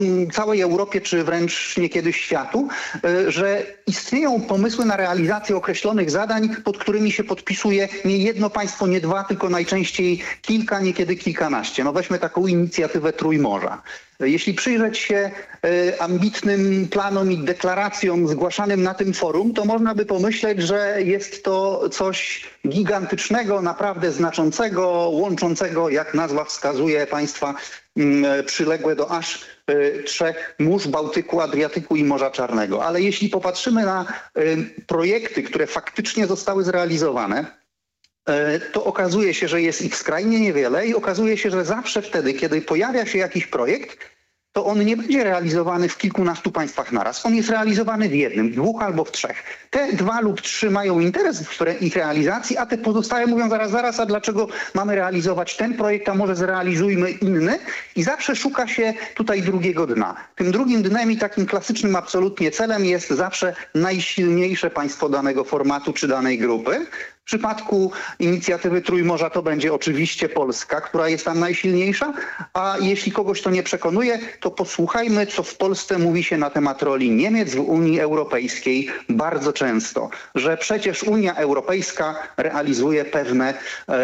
całej Europie, czy wręcz niekiedy światu, że istnieją pomysły na realizację określonych zadań, pod którymi się podpisuje nie jedno państwo, nie dwa, tylko najczęściej kilka, niekiedy kilkanaście. No weźmy taką inicjatywę Trójmorza. Jeśli przyjrzeć się ambitnym planom i deklaracjom zgłaszanym na tym forum, to można by pomyśleć, że jest to coś gigantycznego, naprawdę znaczącego, łączącego, jak nazwa wskazuje, państwa przyległe do aż trzech mórz: Bałtyku, Adriatyku i Morza Czarnego. Ale jeśli popatrzymy na projekty, które faktycznie zostały zrealizowane, to okazuje się, że jest ich skrajnie niewiele i okazuje się, że zawsze wtedy, kiedy pojawia się jakiś projekt, to on nie będzie realizowany w kilkunastu państwach naraz. On jest realizowany w jednym, w dwóch albo w trzech. Te dwa lub trzy mają interes w ich realizacji, a te pozostałe mówią zaraz, a dlaczego mamy realizować ten projekt, a może zrealizujmy inny? I zawsze szuka się tutaj drugiego dna. Tym drugim dnem i takim klasycznym absolutnie celem jest zawsze najsilniejsze państwo danego formatu czy danej grupy. W przypadku inicjatywy Trójmorza to będzie oczywiście Polska, która jest tam najsilniejsza, a jeśli kogoś to nie przekonuje, to posłuchajmy, co w Polsce mówi się na temat roli Niemiec w Unii Europejskiej bardzo często, że przecież Unia Europejska realizuje pewne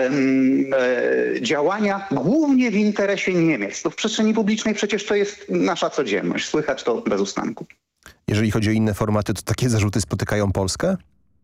działania głównie w interesie Niemiec. To w przestrzeni publicznej przecież to jest nasza codzienność, słychać to bez ustanku. Jeżeli chodzi o inne formaty, to takie zarzuty spotykają Polskę?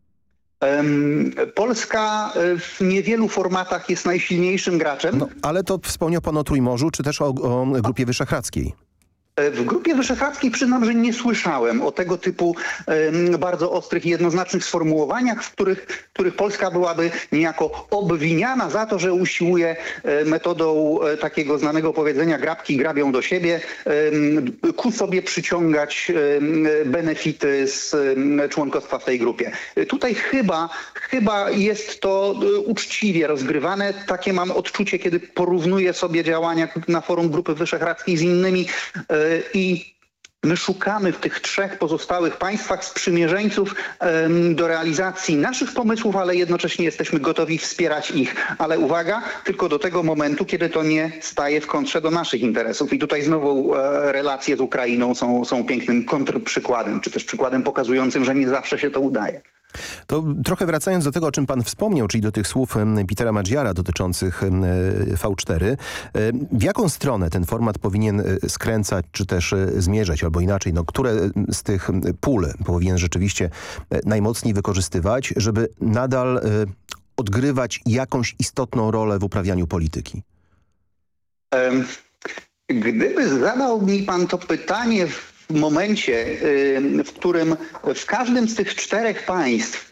Polska w niewielu formatach jest najsilniejszym graczem. No, ale to wspomniał pan o Trójmorzu, czy też o Grupie Wyszehradzkiej? W Grupie Wyszehradzkiej przyznam, że nie słyszałem o tego typu bardzo ostrych i jednoznacznych sformułowaniach, w których Polska byłaby niejako obwiniana za to, że usiłuje metodą takiego znanego powiedzenia "grabki grabią do siebie" ku sobie przyciągać benefity z członkostwa w tej grupie. Tutaj chyba jest to uczciwie rozgrywane. Takie mam odczucie, kiedy porównuję sobie działania na forum Grupy Wyszehradzkiej z innymi i my szukamy w tych trzech pozostałych państwach sprzymierzeńców do realizacji naszych pomysłów, ale jednocześnie jesteśmy gotowi wspierać ich. Ale uwaga, tylko do tego momentu, kiedy to nie staje w kontrze do naszych interesów. I tutaj znowu relacje z Ukrainą są pięknym kontrprzykładem, czy też przykładem pokazującym, że nie zawsze się to udaje. To trochę wracając do tego, o czym pan wspomniał, czyli do tych słów Petera Maggiara dotyczących V4. W jaką stronę ten format powinien skręcać, czy też zmierzać, albo inaczej, które z tych pól powinien rzeczywiście najmocniej wykorzystywać, żeby nadal odgrywać jakąś istotną rolę w uprawianiu polityki? Gdyby zadał mi pan to pytanie w momencie, w którym w każdym z tych czterech państw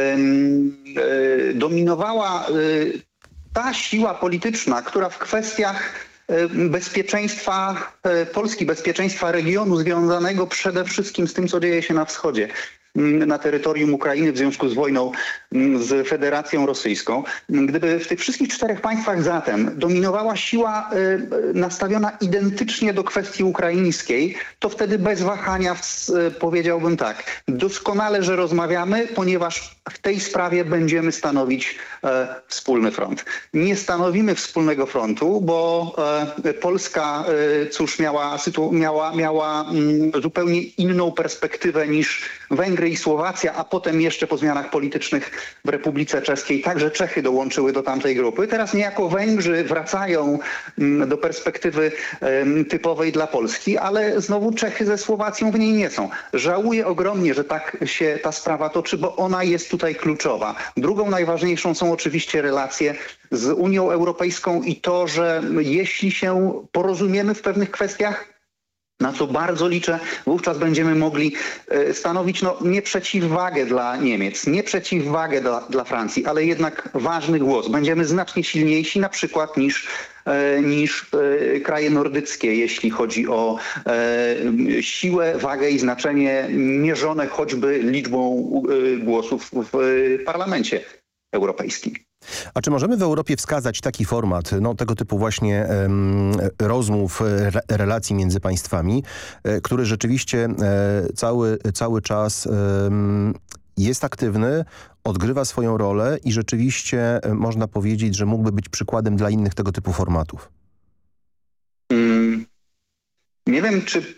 dominowała ta siła polityczna, która w kwestiach bezpieczeństwa Polski, bezpieczeństwa regionu związanego przede wszystkim z tym, co dzieje się na wschodzie, na terytorium Ukrainy w związku z wojną z Federacją Rosyjską. Gdyby w tych wszystkich czterech państwach zatem dominowała siła nastawiona identycznie do kwestii ukraińskiej, to wtedy bez wahania powiedziałbym tak: doskonale, że rozmawiamy, ponieważ w tej sprawie będziemy stanowić wspólny front. Nie stanowimy wspólnego frontu, bo Polska miała zupełnie inną perspektywę niż Węgry i Słowacja, a potem jeszcze po zmianach politycznych w Republice Czeskiej także Czechy dołączyły do tamtej grupy. Teraz niejako Węgrzy wracają do perspektywy typowej dla Polski, ale znowu Czechy ze Słowacją w niej nie są. Żałuję ogromnie, że tak się ta sprawa toczy, bo ona jest tutaj kluczowa. Drugą najważniejszą są oczywiście relacje z Unią Europejską i to, że jeśli się porozumiemy w pewnych kwestiach, na co bardzo liczę, wówczas będziemy mogli stanowić nie przeciwwagę dla Niemiec, nie przeciwwagę dla Francji, ale jednak ważny głos. Będziemy znacznie silniejsi na przykład niż kraje nordyckie, jeśli chodzi o siłę, wagę i znaczenie mierzone choćby liczbą głosów w Parlamencie Europejskim. A czy możemy w Europie wskazać taki format, tego typu właśnie rozmów, relacji między państwami, który rzeczywiście cały czas jest aktywny, odgrywa swoją rolę i rzeczywiście można powiedzieć, że mógłby być przykładem dla innych tego typu formatów? nie wiem, czy